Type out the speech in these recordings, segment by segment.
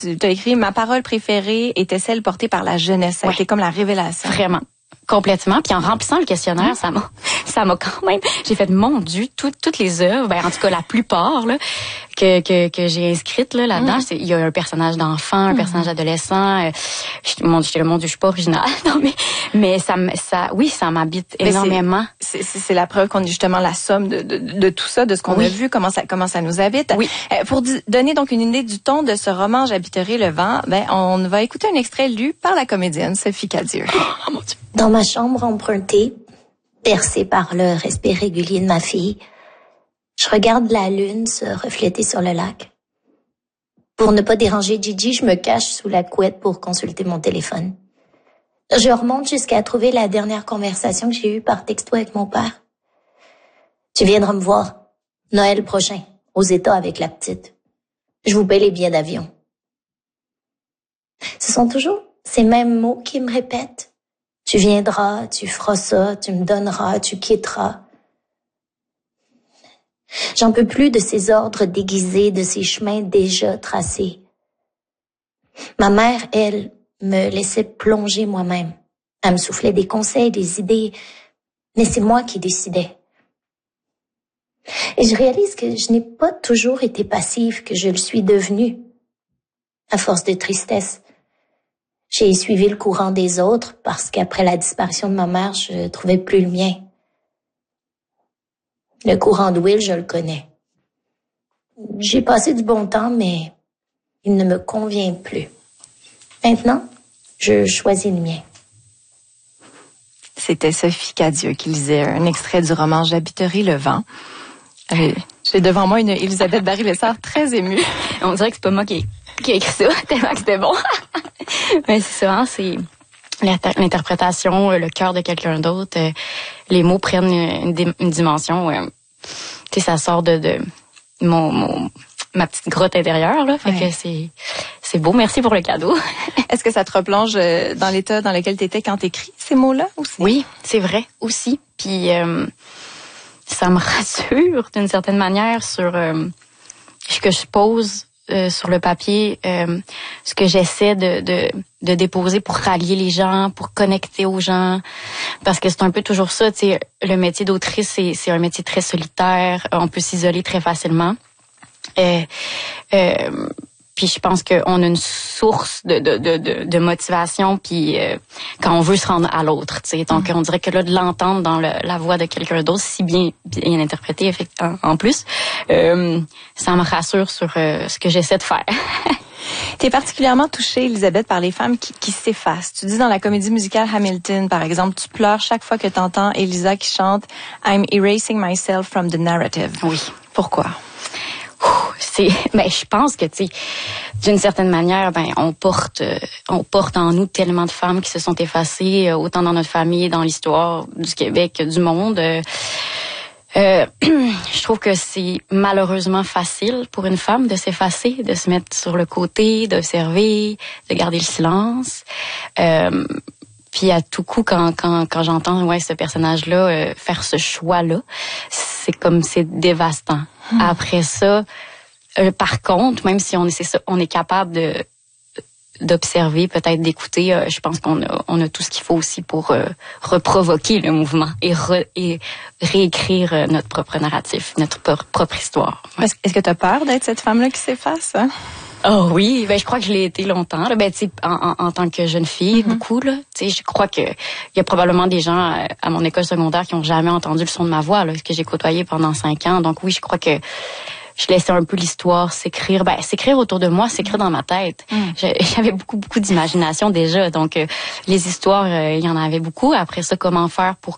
Tu as écrit « Ma parole préférée était celle portée par la jeunesse ». Ça a été comme la révélation. Vraiment. Complètement. Puis en remplissant le questionnaire, ça m'a quand même, j'ai fait, mon Dieu, toutes les œuvres, ben, en tout cas, la plupart, là, que j'ai inscrites, là-dedans, il y a un personnage d'enfant, un personnage adolescent, mon Dieu, je suis pas originale, non, mais ça m'habite énormément. C'est la preuve qu'on est justement la somme de tout ça, de ce qu'on a vu, comment ça nous habite. Oui. Pour donner donc une idée du ton de ce roman J'habiterai le vent, ben, on va écouter un extrait lu par la comédienne Sophie Cadieux. Oh mon Dieu. Dans ma chambre empruntée, percée par le respect régulier de ma fille, je regarde la lune se refléter sur le lac. Pour ne pas déranger Gigi, je me cache sous la couette pour consulter mon téléphone. Je remonte jusqu'à trouver la dernière conversation que j'ai eue par texto avec mon père. Tu viendras me voir, Noël prochain, aux États avec la petite. Je vous paie les billets d'avion. Ce sont toujours ces mêmes mots qui me répètent. Tu viendras, tu feras ça, tu me donneras, tu quitteras. J'en peux plus de ces ordres déguisés, de ces chemins déjà tracés. Ma mère, elle, me laissait plonger moi-même. Elle me soufflait des conseils, des idées, mais c'est moi qui décidais. Et je réalise que je n'ai pas toujours été passive, que je le suis devenue. À force de tristesse. J'ai suivi le courant des autres parce qu'après la disparition de ma mère, je trouvais plus le mien. Le courant de Will, je le connais. J'ai passé du bon temps, mais il ne me convient plus. Maintenant, je choisis le mien. C'était Sophie Cadieux qui lisait un extrait du roman J'habiterai le vent. J'ai devant moi une Elisabeth Barry-Lessard très émue. On dirait que c'est pas moi qui ai écrit ça, tellement que c'était bon. Mais c'est ça, hein, c'est l'interprétation, le cœur de quelqu'un d'autre. Les mots prennent une dimension. Tu sais, ça sort de ma petite grotte intérieure, là. Fait que c'est beau. Merci pour le cadeau. Est-ce que ça te replonge dans l'état dans lequel tu étais quand tu écris ces mots-là aussi? Oui, c'est vrai aussi. Puis ça me rassure d'une certaine manière sur ce que je pose sur le papier, ce que j'essaie de déposer pour rallier les gens, pour connecter aux gens, parce que c'est un peu toujours ça, tu sais, le métier d'autrice, c'est un métier très solitaire, on peut s'isoler très facilement. Puis je pense qu'on a une source de motivation, puis quand on veut se rendre à l'autre, tu sais. Donc on dirait que là, de l'entendre dans la voix de quelqu'un d'autre, si bien interprété en plus, ça me rassure sur ce que j'essaie de faire. Tu es particulièrement touchée, Elisabeth, par les femmes qui s'effacent. Tu dis dans la comédie musicale Hamilton, par exemple, tu pleures chaque fois que tu entends Elisa qui chante « I'm erasing myself from the narrative ». Oui. Pourquoi? Je pense que, tu sais, d'une certaine manière, on porte en nous tellement de femmes qui se sont effacées, autant dans notre famille, dans l'histoire du Québec, du monde. Je trouve que c'est malheureusement facile pour une femme de s'effacer, de se mettre sur le côté, d'observer, de garder le silence. Puis à tout coup, quand j'entends ce personnage-là faire ce choix-là, c'est dévastant. Après ça, par contre, même si on est capable d'observer, peut-être d'écouter, je pense qu'on a tout ce qu'il faut aussi pour reprovoquer le mouvement et réécrire notre propre narratif, notre propre histoire. Ouais. Est-ce que tu as peur d'être cette femme-là qui s'efface? Hein? Oh oui, je crois que je l'ai été longtemps. Là. Tu sais, en tant que jeune fille, beaucoup là. Tu sais, je crois que il y a probablement des gens à mon école secondaire qui ont jamais entendu le son de ma voix, là, que j'ai côtoyé pendant 5 ans. Donc oui, je crois que je laissais un peu l'histoire s'écrire. S'écrire autour de moi, s'écrire dans ma tête. J'avais beaucoup d'imagination déjà. Donc, les histoires, il y en avait beaucoup. Après ça, comment faire pour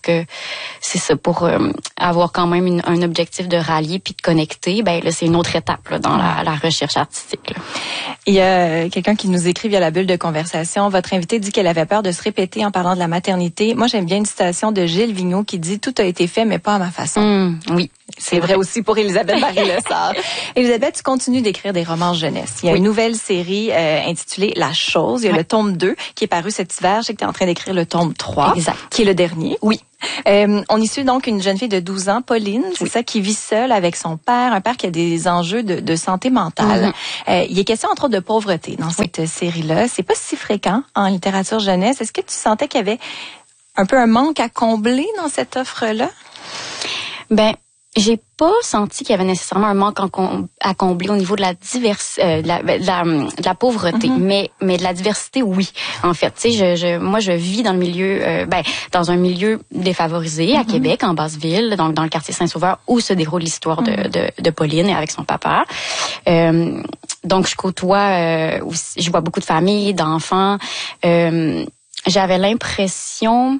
avoir quand même un objectif de rallier puis de connecter. Là, c'est une autre étape là, dans la recherche artistique. Là. Il y a quelqu'un qui nous écrit via la bulle de conversation. Votre invitée dit qu'elle avait peur de se répéter en parlant de la maternité. Moi, j'aime bien une citation de Gilles Vigneault qui dit « Tout a été fait, mais pas à ma façon ». Oui. C'est vrai aussi pour Elisabeth Barry-Lessard. Elisabeth, tu continues d'écrire des romans jeunesse. Il y a une nouvelle série intitulée La Chose. Il y a le tome 2 qui est paru cet hiver. Je sais que tu es en train d'écrire le tome 3, qui est le dernier. Oui. On y suit donc une jeune fille de 12 ans, Pauline, c'est ça, qui vit seule avec son père, un père qui a des enjeux de santé mentale. Il est question entre autres de pauvreté dans cette série-là. C'est pas si fréquent en littérature jeunesse. Est-ce que tu sentais qu'il y avait un peu un manque à combler dans cette offre-là? Ben, j'ai pas senti qu'il y avait nécessairement un manque à combler au niveau de la de la pauvreté, mais de la diversité, oui. En fait, tu sais, moi je vis dans le milieu, dans un milieu défavorisé à Québec, en Basse-Ville, donc dans le quartier Saint-Sauveur, où se déroule l'histoire de Pauline et avec son papa. Donc je côtoie, je vois beaucoup de familles, d'enfants. J'avais l'impression,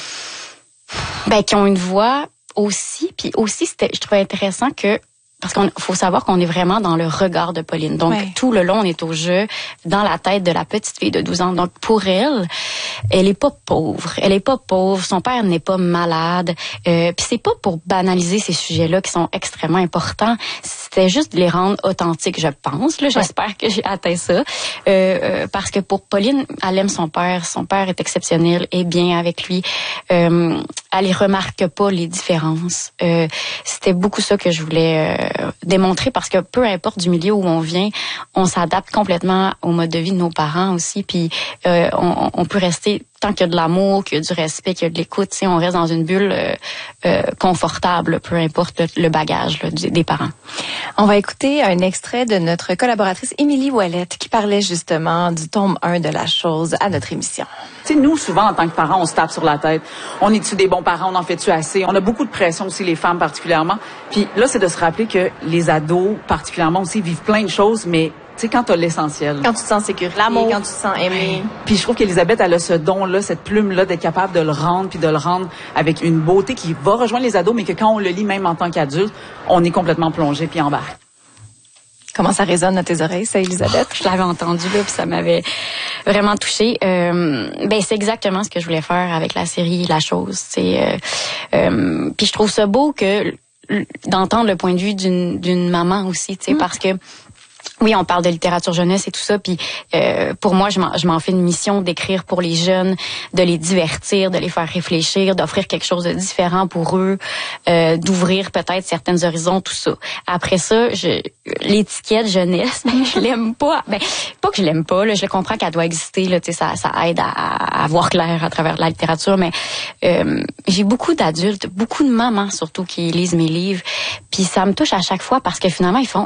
qu'ils ont une voix aussi, puis aussi je trouvais intéressant que parce qu'il faut savoir qu'on est vraiment dans le regard de Pauline. Donc, tout le long, on est au jeu, dans la tête de la petite fille de 12 ans. Donc, pour elle est pas pauvre. Elle est pas pauvre. Son père n'est pas malade. Puis c'est pas pour banaliser ces sujets-là qui sont extrêmement importants. C'était juste de les rendre authentiques, je pense. Là, j'espère que j'ai atteint ça. Parce que pour Pauline, elle aime son père. Son père est exceptionnel et bien avec lui. Elle ne remarque pas les différences. C'était beaucoup ça que je voulais démontrer parce que peu importe du milieu où on vient, on s'adapte complètement au mode de vie de nos parents aussi. Puis on peut rester tant qu'il y a de l'amour, qu'il y a du respect, qu'il y a de l'écoute, on reste dans une bulle confortable, peu importe le bagage là, des parents. On va écouter un extrait de notre collaboratrice Émilie Ouellette qui parlait justement du tome 1 de La Chose à notre émission. Tu sais, nous, souvent, en tant que parents, on se tape sur la tête. On est-tu des bons parents? On en fait-tu assez? On a beaucoup de pression aussi, les femmes particulièrement. Puis là, c'est de se rappeler que les ados, particulièrement aussi, vivent plein de choses, mais tu sais, quand t'as l'essentiel. Quand tu te sens sécurité, l'amour, quand tu te sens aimé. Puis je trouve qu'Elisabeth, elle a ce don-là, cette plume-là, d'être capable de le rendre, puis de le rendre avec une beauté qui va rejoindre les ados, mais que quand on le lit, même en tant qu'adulte, on est complètement plongé puis embarqué. Comment ça résonne à tes oreilles, ça, Elisabeth? Je l'avais entendu, là, puis ça m'avait vraiment touchée. C'est exactement ce que je voulais faire avec la série La Chose. Puis je trouve ça beau que d'entendre le point de vue d'une maman aussi, tu sais, parce que oui, on parle de littérature jeunesse et tout ça, puis pour moi, je m'en fais une mission d'écrire pour les jeunes, de les divertir, de les faire réfléchir, d'offrir quelque chose de différent pour eux, d'ouvrir peut-être certains horizons, tout ça. Après ça, l'étiquette jeunesse, je l'aime pas. Pas que je l'aime pas, là, je comprends qu'elle doit exister, là, tu sais, ça aide à voir clair à travers la littérature, mais j'ai beaucoup d'adultes, beaucoup de mamans surtout qui lisent mes livres, puis ça me touche à chaque fois parce que finalement ils font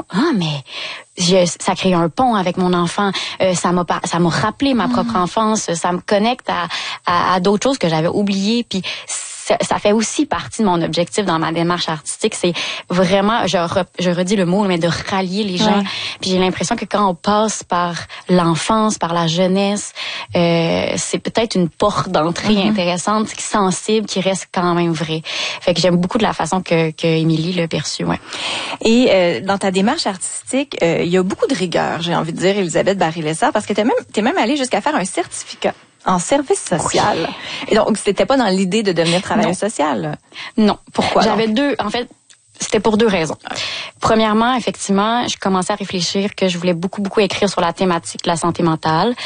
ça crée un pont avec mon enfant, ça m'a rappelé ma propre enfance, ça me connecte à d'autres choses que j'avais oubliées, puis ça fait aussi partie de mon objectif dans ma démarche artistique, c'est vraiment, je redis le mot, mais de rallier les gens. Puis j'ai l'impression que quand on passe par l'enfance, par la jeunesse, c'est peut-être une porte d'entrée intéressante, sensible, qui reste quand même vraie. Fait que j'aime beaucoup de la façon que Émilie l'a perçue, Et dans ta démarche artistique, il y a beaucoup de rigueur, j'ai envie de dire, Elisabeth Barry-Lessard, parce que t'es même allée jusqu'à faire un certificat en service social. Oui. Et donc, c'était pas dans l'idée de devenir travailleuse sociale? Non. Pourquoi? J'avais c'était pour deux raisons. Premièrement, effectivement, je commençais à réfléchir que je voulais beaucoup écrire sur la thématique de la santé mentale.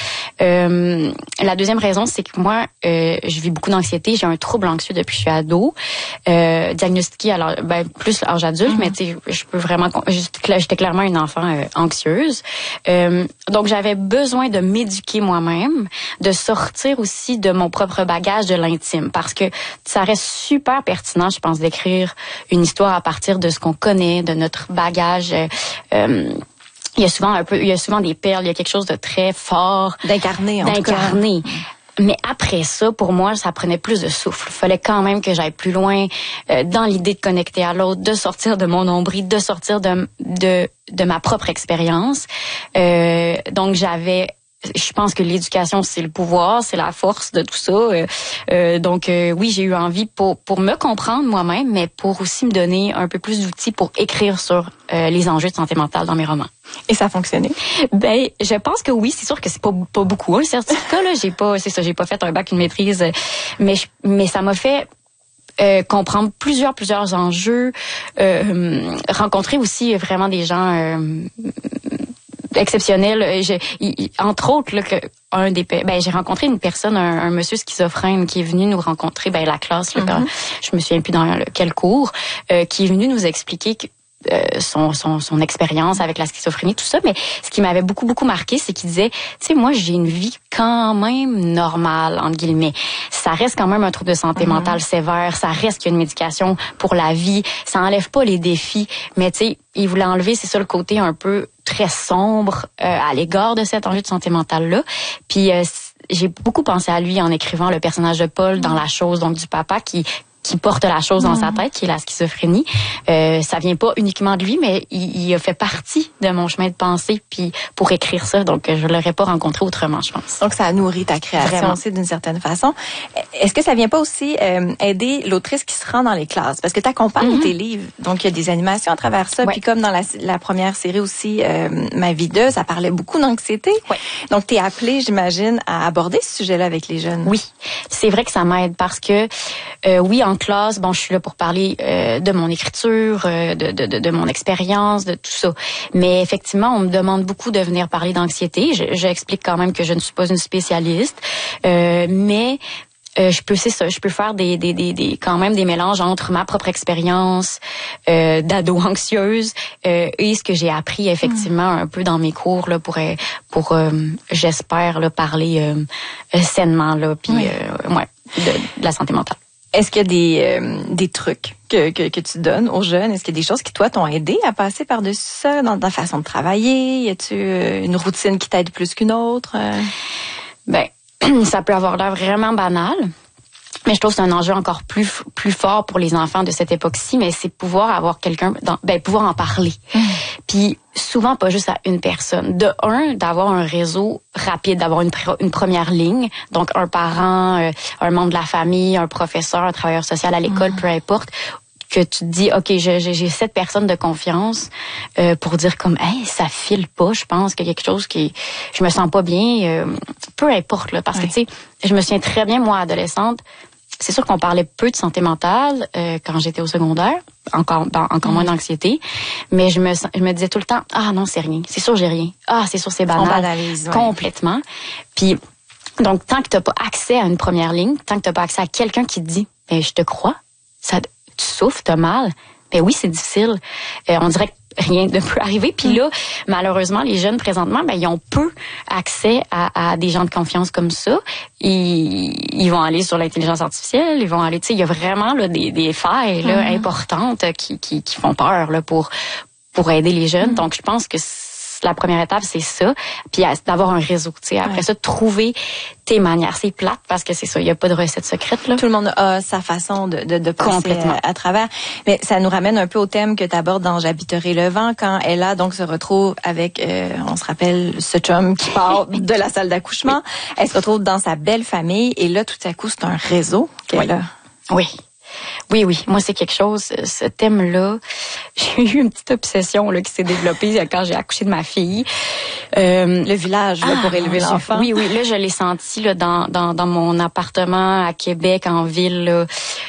La deuxième raison, c'est que moi, je vis beaucoup d'anxiété. J'ai un trouble anxieux depuis que je suis ado. Diagnostiqué alors plus âge adulte, mais tu sais, je peux vraiment, j'étais clairement une enfant anxieuse. Donc j'avais besoin de m'éduquer moi-même, de sortir aussi de mon propre bagage de l'intime, parce que ça reste super pertinent, je pense, d'écrire une histoire à partir de ce qu'on connaît, de notre bagage. Il y a souvent des perles, il y a quelque chose de très fort. D'incarné, en tout cas. Mais après ça, pour moi, ça prenait plus de souffle. Il fallait quand même que j'aille plus loin dans l'idée de connecter à l'autre, de sortir de mon nombril, de sortir de ma propre expérience. Donc, je pense que l'éducation, c'est le pouvoir, c'est la force de tout ça. Donc, oui, j'ai eu envie pour me comprendre moi-même, mais pour aussi me donner un peu plus d'outils pour écrire sur les enjeux de santé mentale dans mes romans. Et ça a fonctionné? Je pense que oui. C'est sûr que c'est pas beaucoup un certificat, là. J'ai pas fait un bac, une maîtrise, mais ça m'a fait comprendre plusieurs enjeux, rencontrer aussi vraiment des gens exceptionnels. Entre autres, là, j'ai rencontré une personne, un monsieur schizophrène qui est venu nous rencontrer, la classe, là, quand, je me souviens plus dans quel cours, qui est venu nous expliquer que son expérience avec la schizophrénie, tout ça. Mais ce qui m'avait beaucoup marqué, c'est qu'il disait, tu sais, moi, j'ai une vie quand même normale, entre guillemets. Ça reste quand même un trouble de santé mentale sévère. Ça reste qu'il y a une médication pour la vie. Ça enlève pas les défis. Mais tu sais, il voulait enlever, c'est ça, le côté un peu très sombre à l'égard de cet enjeu de santé mentale-là. Puis j'ai beaucoup pensé à lui en écrivant le personnage de Paul dans La Chose, donc du papa qui porte la chose dans sa tête, qui est la schizophrénie. Ça vient pas uniquement de lui, mais il a fait partie de mon chemin de pensée puis pour écrire ça. Donc, je l'aurais pas rencontré autrement, je pense. Donc, ça a nourri ta création aussi d'une certaine façon. Est-ce que ça vient pas aussi aider l'autrice qui se rend dans les classes? Parce que tu accompagnes tes livres. Donc, il y a des animations à travers ça. Puis comme dans la première série aussi, Ma vie 2, ça parlait beaucoup d'anxiété. Donc, tu es appelée, j'imagine, à aborder ce sujet-là avec les jeunes. Oui, c'est vrai que ça m'aide parce que, oui, en classe, je suis là pour parler de mon écriture, de mon expérience, de tout ça. Mais effectivement, on me demande beaucoup de venir parler d'anxiété. J'explique quand même que je ne suis pas une spécialiste, mais je peux faire quand même des mélanges entre ma propre expérience d'ado anxieuse et ce que j'ai appris effectivement un peu dans mes cours là pour j'espère là parler sainement là puis de la santé mentale. Est-ce qu'il y a des trucs que tu donnes aux jeunes? Est-ce qu'il y a des choses qui, toi, t'ont aidé à passer par-dessus ça dans ta façon de travailler? Y a-tu une routine qui t'aide plus qu'une autre? Ça peut avoir l'air vraiment banal. Mais je trouve que c'est un enjeu encore plus fort pour les enfants de cette époque-ci, mais c'est pouvoir avoir quelqu'un, pouvoir en parler. Puis souvent pas juste à une personne. D'avoir un réseau rapide, d'avoir une première ligne, donc un parent, un membre de la famille, un professeur, un travailleur social à l'école, peu importe, que tu te dis, OK, j'ai cette personne de confiance pour dire comme, hey, ça file pas, je pense qu'il y a quelque chose je me sens pas bien, peu importe, là, parce que, tu sais, je me souviens très bien, moi, adolescente, c'est sûr qu'on parlait peu de santé mentale quand j'étais au secondaire, encore moins d'anxiété, mais je me disais tout le temps, ah non, c'est rien, c'est sûr j'ai rien, ah c'est sûr c'est banal, on banalise, complètement. Puis donc tant que t'as pas accès à une première ligne, tant que t'as pas accès à quelqu'un qui te dit, je te crois, tu souffres, t'as mal, oui c'est difficile, on dirait que rien ne peut arriver. Puis là, malheureusement, les jeunes présentement, ils ont peu accès à des gens de confiance comme ça. Ils vont aller sur l'intelligence artificielle, ils vont aller, tu sais, il y a vraiment là des failles là importantes qui font peur là pour aider les jeunes. Donc je pense que la première étape, c'est ça. Puis d'avoir un réseau, tu sais. Après ça, trouver tes manières. C'est plate parce que c'est ça, il n'y a pas de recette secrète, là. Tout le monde a sa façon de passer à travers. Mais ça nous ramène un peu au thème que tu abordes dans J'habiterai le vent, quand Ella donc se retrouve avec, on se rappelle, ce chum qui part de la salle d'accouchement. Elle se retrouve dans sa belle famille et là, tout à coup, c'est un réseau qu'elle a. Oui. Moi, c'est quelque chose, ce thème-là, j'ai eu une petite obsession là qui s'est développée quand j'ai accouché de ma fille. Le village là, pour élever l'enfant. Oui, là, je l'ai senti là dans mon appartement à Québec, en ville, là,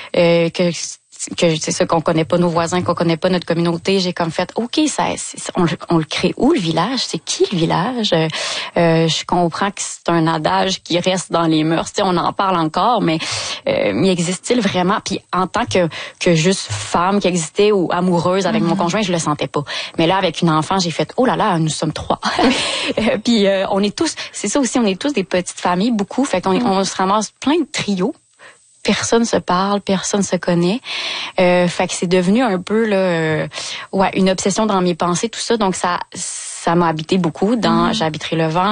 que c'est ça qu'on connaît pas nos voisins, qu'on connaît pas notre communauté. J'ai comme fait, OK, on le crée où le village? C'est qui le village? Je comprends que c'est un adage qui reste dans les mœurs. Tu sais, on en parle encore, mais y existe-t-il vraiment? Puis en tant que juste femme qui existait ou amoureuse avec mon conjoint, je le sentais pas. Mais là, avec une enfant, j'ai fait, oh là là, nous sommes 3. Puis on est tous, c'est ça aussi, on est tous des petites familles, beaucoup. Fait qu'on se ramasse plein de trios. Personne se parle, personne se connaît. Fait que c'est devenu un peu là, une obsession dans mes pensées, tout ça. Donc ça m'a habité beaucoup dans J'habiterai le vent,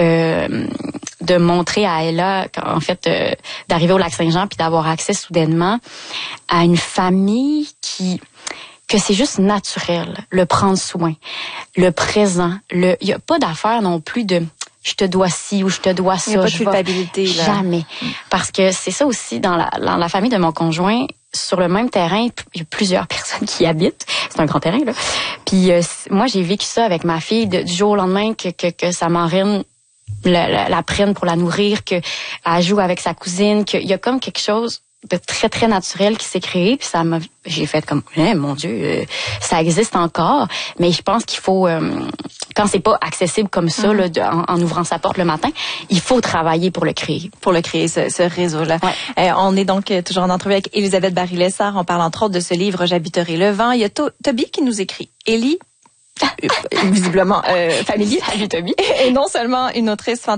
de montrer à Ella, en fait, d'arriver au Lac-Saint-Jean puis d'avoir accès soudainement à une famille que c'est juste naturel, le prendre soin, le présent. Il y a pas d'affaire non plus de je te dois ci ou je te dois ça. Il n'y a pas de culpabilité. Là. Jamais. Parce que c'est ça aussi, dans la famille de mon conjoint, sur le même terrain, il y a plusieurs personnes qui y habitent. C'est un grand terrain, là. Puis moi, j'ai vécu ça avec ma fille du jour au lendemain que sa marraine la prenne pour la nourrir, qu'elle joue avec sa cousine, qu'il y a comme quelque chose de très très naturel qui s'est créé, puis j'ai fait comme mon Dieu, ça existe encore, mais je pense qu'il faut quand c'est pas accessible comme ça là, en ouvrant sa porte le matin, il faut travailler pour le créer ce réseau là. Ouais. On est donc toujours en entrevue avec Elisabeth Barry-Lessard. On parle entre autres de ce livre J'habiterai le vent. Il y a Toby qui nous écrit. Élie, visiblement familier. Salut Toby. Et non seulement une autrice